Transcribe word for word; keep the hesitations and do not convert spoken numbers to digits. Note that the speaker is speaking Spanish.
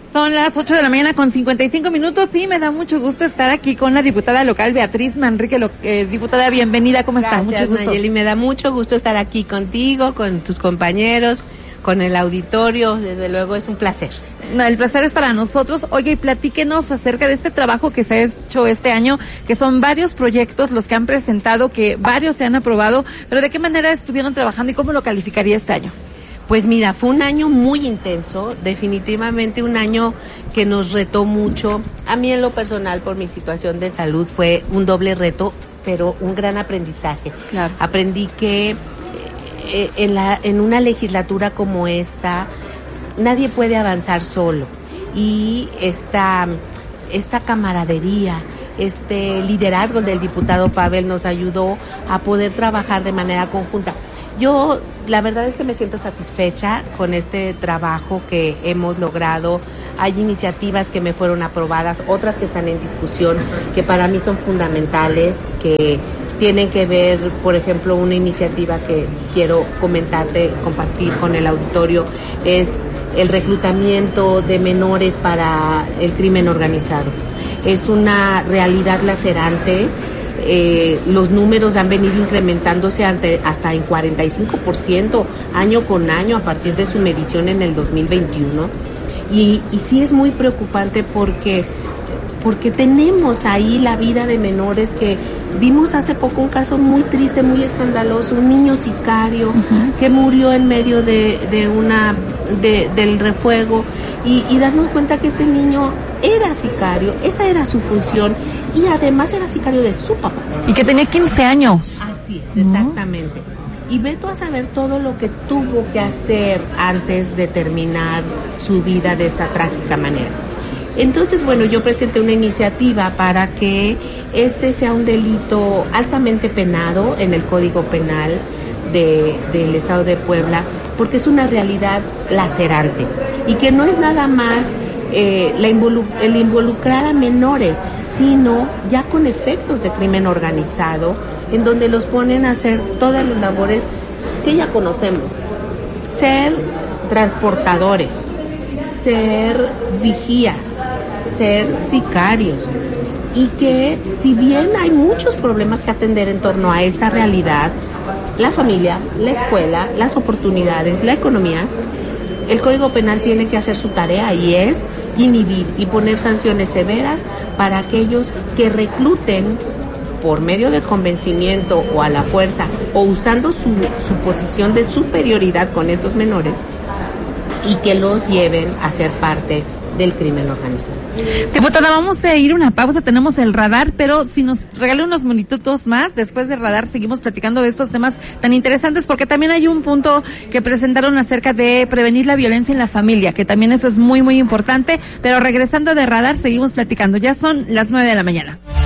Son las ocho de la mañana con cincuenta y cinco minutos y me da mucho gusto estar aquí con la diputada local Beatriz Manrique. Lo, eh, diputada, bienvenida, ¿cómo estás? Mucho gusto. Nayeli, me da mucho gusto estar aquí contigo, con tus compañeros, con el auditorio, desde luego es un placer. No, el placer es para nosotros. Oye, y platíquenos acerca de este trabajo que se ha hecho este año, que son varios proyectos los que han presentado, que varios se han aprobado, pero ¿de qué manera estuvieron trabajando y cómo lo calificaría este año? Pues mira, fue un año muy intenso, definitivamente un año que nos retó mucho. A mí en lo personal, por mi situación de salud, fue un doble reto, pero un gran aprendizaje. Claro. Aprendí que eh, en, la, en una legislatura como esta, nadie puede avanzar solo. Y esta, esta camaradería, este liderazgo del diputado Pavel nos ayudó a poder trabajar de manera conjunta. Yo, la verdad es que me siento satisfecha con este trabajo que hemos logrado. Hay iniciativas que me fueron aprobadas, otras que están en discusión, que para mí son fundamentales, que tienen que ver, por ejemplo, una iniciativa que quiero comentarte, compartir con el auditorio, es el reclutamiento de menores para el crimen organizado. Es una realidad lacerante. Eh, los números han venido incrementándose ante, hasta en cuarenta y cinco por ciento año con año a partir de su medición en el dos mil veintiuno y, y sí es muy preocupante porque porque tenemos ahí la vida de menores que vimos hace poco un caso muy triste, muy escandaloso, un niño sicario uh-huh. que murió en medio de, de una de, del refuego y, y darnos cuenta que este niño era sicario, esa era su función y además era sicario de su papá. Y que tenía quince años. Así es, exactamente. Uh-huh. Y ve tú a saber todo lo que tuvo que hacer antes de terminar su vida de esta trágica manera. Entonces, bueno, yo presenté una iniciativa para que este sea un delito altamente penado en el Código Penal de, del Estado de Puebla, porque es una realidad lacerante y que no es nada más eh, la involu- el involucrar a menores, sino ya con efectos de crimen organizado, en donde los ponen a hacer todas las labores que ya conocemos, ser transportadores, ser vigías, ser sicarios, y que si bien hay muchos problemas que atender en torno a esta realidad, la familia, la escuela, las oportunidades, la economía, el Código Penal tiene que hacer su tarea y es inhibir y poner sanciones severas para aquellos que recluten por medio del convencimiento o a la fuerza o usando su, su posición de superioridad con estos menores y que los lleven a ser parte del crimen organizado. Diputada, vamos a ir a una pausa, tenemos el radar, pero si nos regala unos minutitos más, después del radar seguimos platicando de estos temas tan interesantes, porque también hay un punto que presentaron acerca de prevenir la violencia en la familia, que también eso es muy, muy importante, pero regresando de radar seguimos platicando, ya son las nueve de la mañana.